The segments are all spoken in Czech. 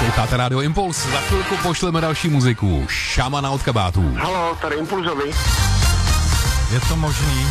Posloucháte Radio Impuls, za chvilku pošleme další muziku. Šamana od Kabátů. Halo, tady Impulzovi. Je to možný?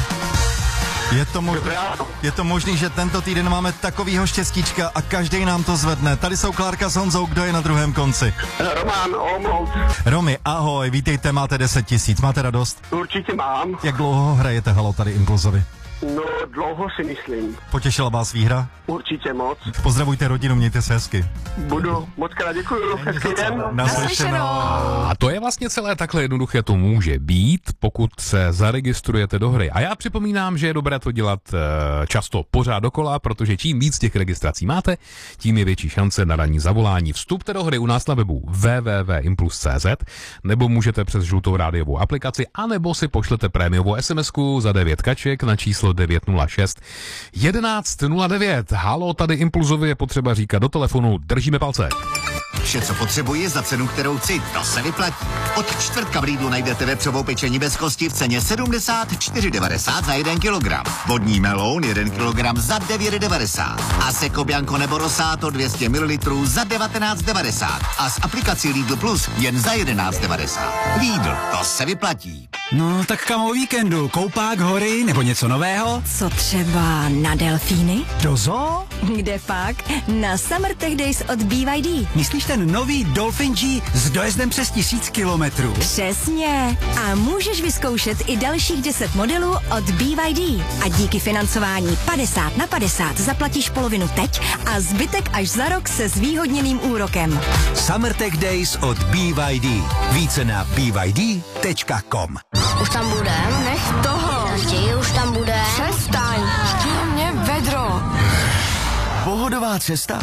Je to možný, že tento týden máme takovýho štěstíčka a každý nám to zvedne. Tady jsou Klárka s Honzou, kdo je na druhém konci? Roman, Olomouc. Romy, ahoj, vítejte, máte 10 000, máte radost? Určitě mám. Jak dlouho hrajete halo tady Impulzovi? No, dlouho si myslím. Potěšila vás výhra? Určitě moc. Pozdravujte rodinu, mějte se hezky. Budu, moc krát děkuju. Hezký den. Naslyšenou. A to je vlastně celé takhle jednoduché to může být, pokud se zaregistrujete do hry. A já připomínám, že je dobré to dělat často pořád dokola, protože čím víc těch registrací máte, tím je větší šance na ranní zavolání. Vstupte do hry u nás na webu www.impuls.cz nebo můžete přes žlutou rádiovou aplikaci, anebo si pošlete prémiovou SMS-ku za 9 kaček na číslo 906 1109. Halo, tady Impulzovi je potřeba říkat do telefonu, držíme palce. Vše, co potřebuji za cenu, kterou chci, to se vyplatí. Od čtvrtka v Lidlu najdete vepřovou pečení bez kosti v ceně 74,90 za 1 kilogram. Vodní meloun 1 kilogram za 9,90. A Seko Bianco nebo Rosato 200 ml za 19,90. A s aplikací Lidl Plus jen za 11,90. Lidl, to se vyplatí. No, tak kam o víkendu? Koupák, hory nebo něco nového? Co třeba na delfíny? Do zoo? Kde pak? Na Summer Tech Days od BYD. Myslíš ten nový Dolphin G s dojezdem přes 1000 kilometrů? Přesně. A můžeš vyzkoušet i dalších 10 modelů od BYD. A díky financování 50/50 zaplatíš polovinu teď a zbytek až za rok se zvýhodněným úrokem. Summer Tech Days od BYD. Více na byd.com. Už tam budem? Nech toho. Chtějí, už tam bude. Přestaň. Chtějí mě vedro. Pohodová cesta